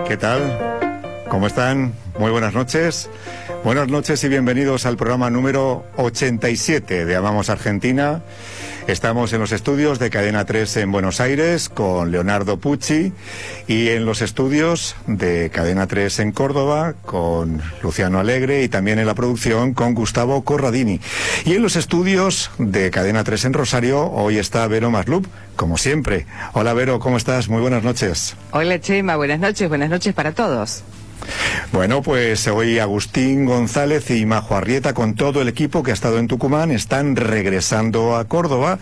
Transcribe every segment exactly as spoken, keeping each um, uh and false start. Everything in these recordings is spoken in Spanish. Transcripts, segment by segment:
¿Qué tal? ¿Cómo están? Muy buenas noches. Buenas noches y bienvenidos al programa número ochenta y siete de Amamos Argentina. Estamos en los estudios de Cadena tres en Buenos Aires con Leonardo Pucci y en los estudios de Cadena tres en Córdoba con Luciano Alegre y también en la producción con Gustavo Corradini. Y en los estudios de Cadena tres en Rosario hoy está Vero Maslup, como siempre. Hola Vero, ¿cómo estás? Muy buenas noches. Hola Chema, buenas noches, buenas noches para todos. Bueno, pues hoy Agustín González y Majo Arrieta con todo el equipo que ha estado en Tucumán están regresando a Córdoba,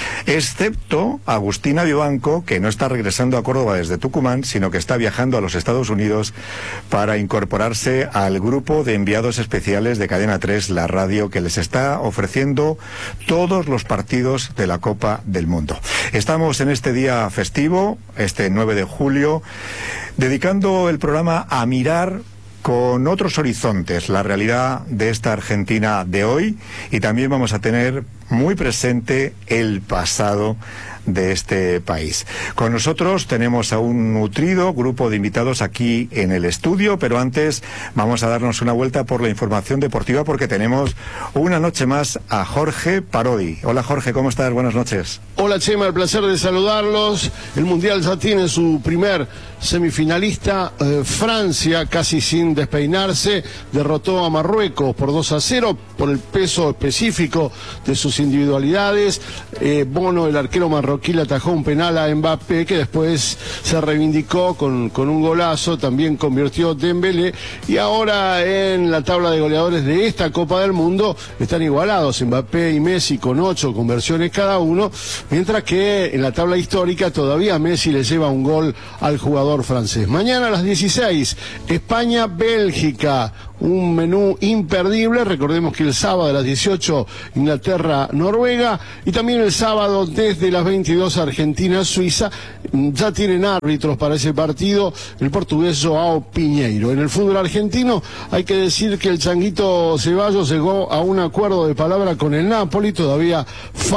excepto Agustina Vivanco, que no está regresando a Córdoba desde Tucumán, sino que está viajando a los Estados Unidos para incorporarse al grupo de enviados especiales de Cadena tres, la radio que les está ofreciendo todos los partidos de la Copa del Mundo. Estamos en este día festivo, este nueve de julio, dedicando el programa a mirar con otros horizontes la realidad de esta Argentina de hoy, y también vamos a tener muy presente el pasado de este país. Con nosotros tenemos a un nutrido grupo de invitados aquí en el estudio, pero antes vamos a darnos una vuelta por la información deportiva porque tenemos una noche más a Jorge Parodi. Hola Jorge, ¿cómo estás? Buenas noches. Hola Chema, el placer de saludarlos. El Mundial ya tiene su primer semifinalista. Eh, Francia, casi sin despeinarse, derrotó a Marruecos por dos a cero por el peso específico de sus individualidades. Eh, Bono, el arquero marroquí, le atajó un penal a Mbappé, que después se reivindicó con, con un golazo, también convirtió Dembélé, y ahora en la tabla de goleadores de esta Copa del Mundo están igualados Mbappé y Messi con ocho conversiones cada uno, mientras que en la tabla histórica todavía Messi le lleva un gol al jugador francés. Mañana a las dieciséis, España-Bélgica, un menú imperdible. Recordemos que el sábado a las dieciocho, Inglaterra-Noruega, y también el sábado desde las veintidós, Argentina-Suiza. Ya tienen árbitros para ese partido, el portugués Joao Piñeiro. En el fútbol argentino hay que decir que el Changuito Ceballos llegó a un acuerdo de palabra con el Napoli. Todavía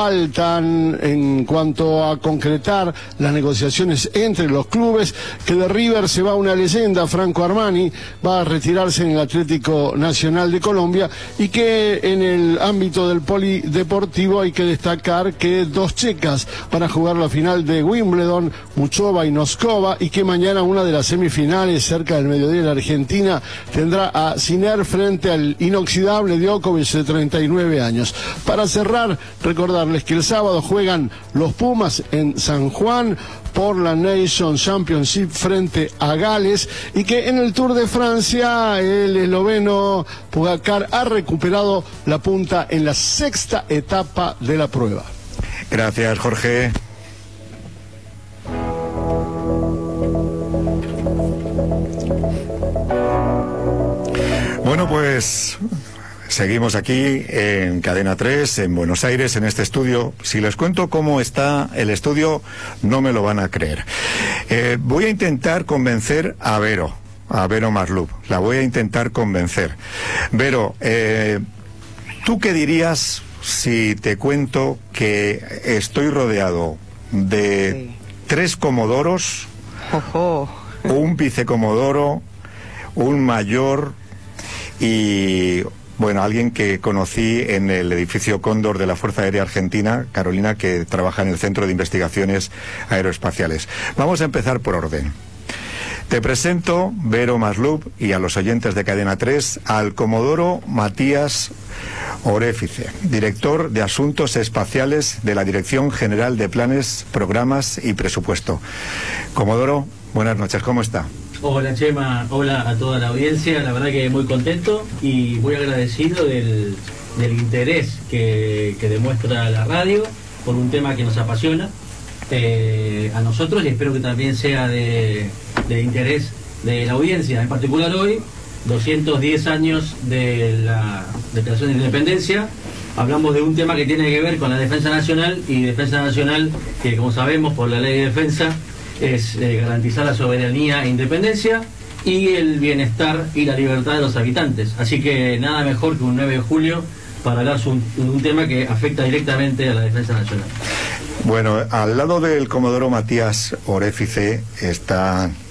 faltan en cuanto a concretar las negociaciones entre los clubes, que de River se va una leyenda, Franco Armani, va a retirarse en el Atlético Nacional de Colombia, y que en el ámbito del polideportivo hay que destacar que dos checas van a jugar la final de Wimbledon, Muchova y Noskova, y que mañana una de las semifinales cerca del mediodía de la Argentina tendrá a Sinner frente al inoxidable Djokovic de treinta y nueve años. Para cerrar, recordarles que el sábado juegan los Pumas en San Juan por la Nation Championship frente a Gales, y que en el Tour de Francia el esloveno Pogačar ha recuperado la punta en la sexta etapa de la prueba. Gracias, Jorge. Bueno, pues seguimos aquí en Cadena tres, en Buenos Aires, en este estudio. Si les cuento cómo está el estudio, no me lo van a creer. Eh, voy a intentar convencer a Vero, a Vero Maslup. La voy a intentar convencer. Vero, eh, ¿tú qué dirías si te cuento que estoy rodeado de sí. tres comodoros, Ojo. un vicecomodoro, un mayor y... bueno, alguien que conocí en el edificio Cóndor de la Fuerza Aérea Argentina, Carolina, que trabaja en el Centro de Investigaciones Aeroespaciales? Vamos a empezar por orden. Te presento, Vero Maslup, y a los oyentes de Cadena tres, al comodoro Matías Orefice, director de Asuntos Espaciales de la Dirección General de Planes, Programas y Presupuesto. Comodoro, buenas noches, ¿cómo está? Hola Chema, hola a toda la audiencia, la verdad que muy contento y muy agradecido del, del interés que, que demuestra la radio por un tema que nos apasiona eh, a nosotros, y espero que también sea de, de interés de la audiencia. En particular hoy, doscientos diez años de la Declaración de Independencia, hablamos de un tema que tiene que ver con la defensa nacional, y defensa nacional que, como sabemos por la ley de defensa, es eh, garantizar la soberanía e independencia y el bienestar y la libertad de los habitantes. Así que nada mejor que un nueve de julio para hablar de un, un tema que afecta directamente a la defensa nacional. Bueno, al lado del comodoro Matías Orefice está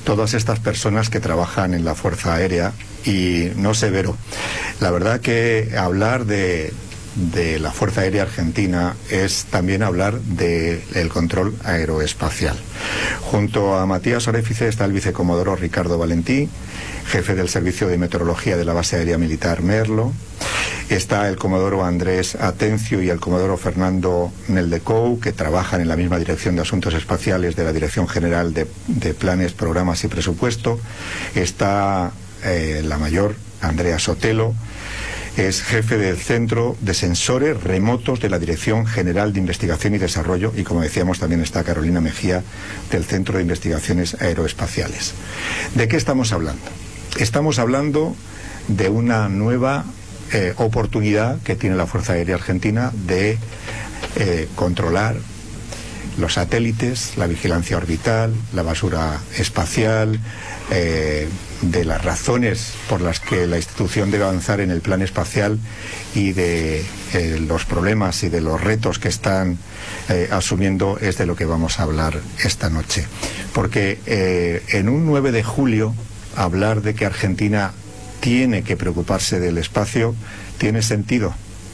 todas estas personas que trabajan en la Fuerza Aérea. Y no sé, Vero, la verdad que hablar de, de la Fuerza Aérea Argentina es también hablar del control aeroespacial. Junto a Matías Orefice está el vicecomodoro Ricardo Valentí, jefe del Servicio de Meteorología de la Base Aérea Militar Merlo. Está el comodoro Andrés Atencio y el comodoro Fernando Neldecou, que trabajan en la misma Dirección de Asuntos Espaciales de la Dirección General de, de Planes, Programas y Presupuesto. Está eh, la mayor, Andrea Sotelo, es jefe del Centro de Sensores Remotos de la Dirección General de Investigación y Desarrollo, y como decíamos también está Carolina Mejía del Centro de Investigaciones Aeroespaciales. ¿De qué estamos hablando? Estamos hablando de una nueva eh, oportunidad que tiene la Fuerza Aérea Argentina de eh, controlar los satélites, la vigilancia orbital, la basura espacial, eh, de las razones por las que la institución debe avanzar en el plan espacial y de eh, los problemas y de los retos que están eh, asumiendo, es de lo que vamos a hablar esta noche. Porque eh, en un nueve de julio, hablar de que Argentina tiene que preocuparse del espacio, ¿tiene sentido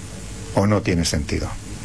o no tiene sentido?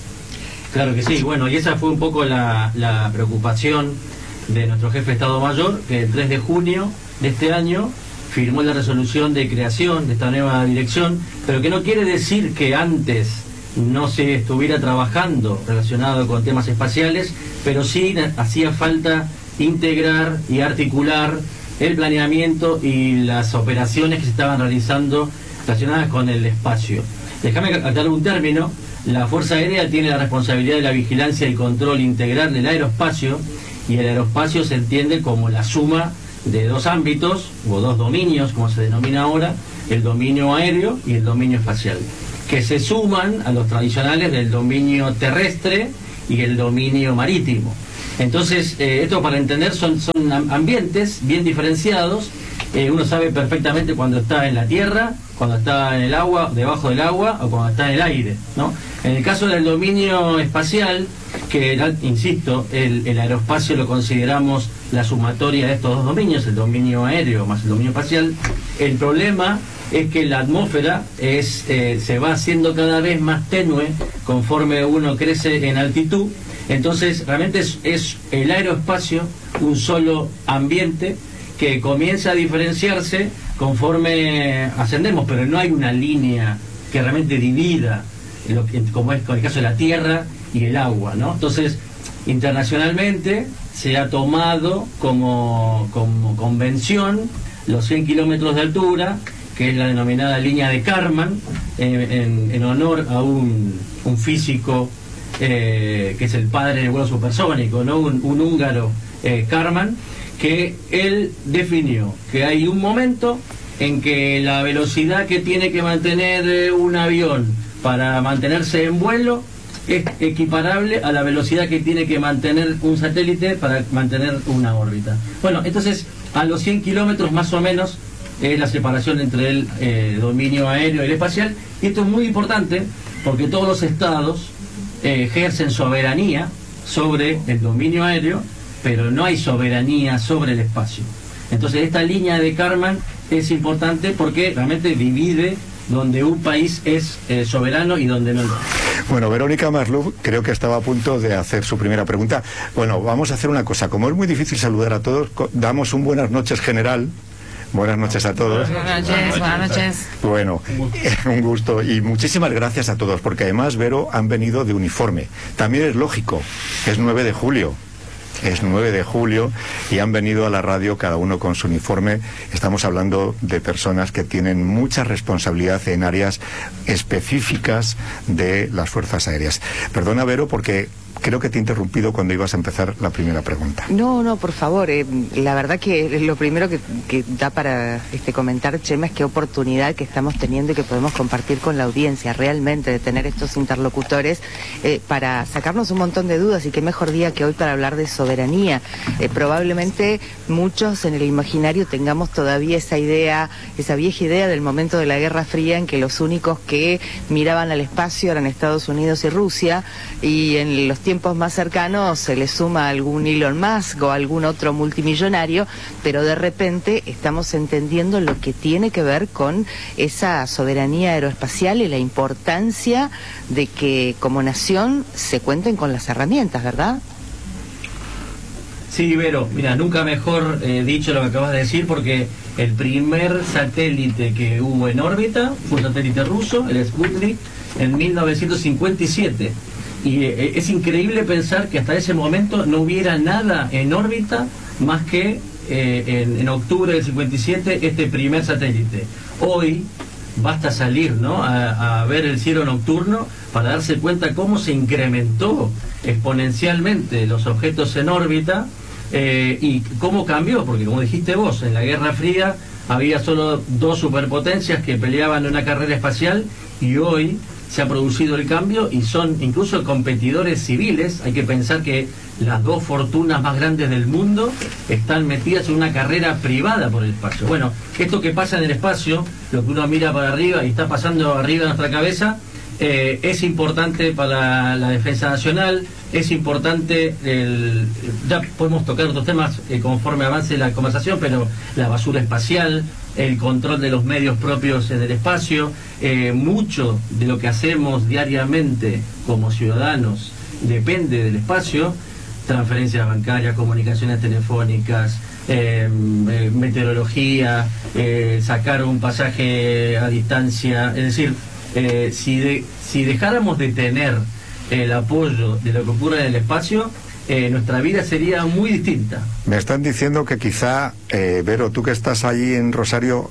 Claro que sí, bueno, y esa fue un poco la, la preocupación de nuestro jefe de Estado Mayor, que el tres de junio de este año firmó la resolución de creación de esta nueva dirección, pero que no quiere decir que antes no se estuviera trabajando relacionado con temas espaciales, pero sí hacía falta integrar y articular el planeamiento y las operaciones que se estaban realizando relacionadas con el espacio. Déjame aclarar un término. La Fuerza Aérea tiene la responsabilidad de la vigilancia y control integral del aeroespacio, y el aeroespacio se entiende como la suma de dos ámbitos, o dos dominios, como se denomina ahora, el dominio aéreo y el dominio espacial, que se suman a los tradicionales del dominio terrestre y el dominio marítimo. Entonces, eh, esto para entender son, son ambientes bien diferenciados. Eh, uno sabe perfectamente cuando está en la tierra, cuando está en el agua, debajo del agua, o cuando está en el aire, ¿no? En el caso del dominio espacial, que, insisto, el, el aeroespacio lo consideramos la sumatoria de estos dos dominios, el dominio aéreo más el dominio espacial, el problema es que la atmósfera es, eh, se va haciendo cada vez más tenue conforme uno crece en altitud. Entonces, realmente es, es el aeroespacio un solo ambiente que comienza a diferenciarse conforme ascendemos, pero no hay una línea que realmente divida, lo que, como es con el caso de la tierra y el agua, ¿no? Entonces, internacionalmente se ha tomado como, como convención los cien kilómetros de altura, que es la denominada línea de Kármán, eh, en, en honor a un, un físico eh, que es el padre del vuelo supersónico, ¿no? Un, un húngaro, eh, Kármán, que él definió que hay un momento en que la velocidad que tiene que mantener un avión para mantenerse en vuelo es equiparable a la velocidad que tiene que mantener un satélite para mantener una órbita. Bueno, entonces a los cien kilómetros más o menos es la separación entre el eh, dominio aéreo y el espacial, y esto es muy importante porque todos los estados eh, ejercen soberanía sobre el dominio aéreo, pero no hay soberanía sobre el espacio. Entonces esta línea de Kármán es importante porque realmente divide donde un país es eh, soberano y donde no. Bueno, Verónica Maslov creo que estaba a punto de hacer su primera pregunta. Bueno, vamos a hacer una cosa. Como es muy difícil saludar a todos, damos un buenas noches general. Buenas noches a todos. Buenas noches, buenas noches. Bueno, un gusto y muchísimas gracias a todos, porque además, Vero, han venido de uniforme. También es lógico, es nueve de julio. Es nueve de julio y han venido a la radio cada uno con su uniforme. Estamos hablando de personas que tienen mucha responsabilidad en áreas específicas de las fuerzas aéreas. Perdona, Vero, porque creo que te he interrumpido cuando ibas a empezar la primera pregunta. No, no, por favor. Eh, la verdad que lo primero que, que da para este, comentar, Chema, es qué oportunidad que estamos teniendo y que podemos compartir con la audiencia, realmente, de tener estos interlocutores eh, para sacarnos un montón de dudas, y qué mejor día que hoy para hablar de soberanía. Eh, probablemente muchos en el imaginario tengamos todavía esa idea, esa vieja idea del momento de la Guerra Fría, en que los únicos que miraban al espacio eran Estados Unidos y Rusia, y en los tiempos más cercanos se le suma algún Elon Musk o algún otro multimillonario, pero de repente estamos entendiendo lo que tiene que ver con esa soberanía aeroespacial y la importancia de que como nación se cuenten con las herramientas, ¿verdad? Sí, Vero, mira, nunca mejor eh, dicho lo que acabas de decir, porque el primer satélite que hubo en órbita fue un satélite ruso, el Sputnik, en mil novecientos cincuenta y siete. Y eh, es increíble pensar que hasta ese momento no hubiera nada en órbita más que eh, en, en octubre del cincuenta y siete este primer satélite. Hoy basta salir, ¿no?, a, a ver el cielo nocturno para darse cuenta cómo se incrementó exponencialmente los objetos en órbita. Eh, y cómo cambió, porque como dijiste vos, en la Guerra Fría había solo dos superpotencias que peleaban en una carrera espacial, y hoy se ha producido el cambio y son incluso competidores civiles. Hay que pensar que las dos fortunas más grandes del mundo están metidas en una carrera privada por el espacio. Bueno, esto que pasa en el espacio, lo que uno mira para arriba y está pasando arriba de nuestra cabeza, Eh, es importante para la defensa nacional, es importante, el, ya podemos tocar otros temas eh, conforme avance la conversación, pero la basura espacial, el control de los medios propios en el espacio, eh, mucho de lo que hacemos diariamente como ciudadanos depende del espacio, transferencias bancarias, comunicaciones telefónicas, eh, eh, meteorología, eh, sacar un pasaje a distancia, es decir, Eh, si, de, si dejáramos de tener el apoyo de lo que ocurre en el espacio, eh, nuestra vida sería muy distinta. Me están diciendo que quizá, eh, Vero, tú que estás allí en Rosario,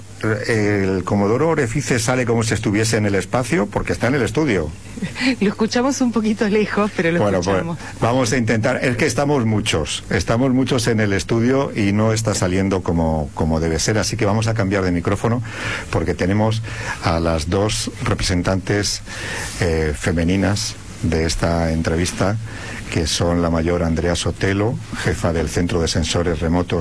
el Comodoro Orefice sale como si estuviese en el espacio, porque está en el estudio. Lo escuchamos un poquito lejos, pero lo bueno, escuchamos. Pues vamos a intentar, es que estamos muchos, estamos muchos en el estudio y no está saliendo como, como debe ser, así que vamos a cambiar de micrófono, porque tenemos a las dos representantes eh, femeninas de esta entrevista, que son la mayor Andrea Sotelo, jefa del Centro de Sensores Remotos